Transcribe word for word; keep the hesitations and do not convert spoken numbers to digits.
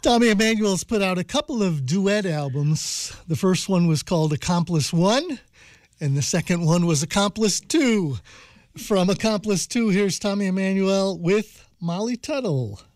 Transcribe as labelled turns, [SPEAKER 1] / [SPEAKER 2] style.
[SPEAKER 1] Tommy Emmanuel's put out a couple of duet albums. The first one was called Accomplice One, and the second one was Accomplice Two. From Accomplice Two, here's Tommy Emmanuel with Molly Tuttle.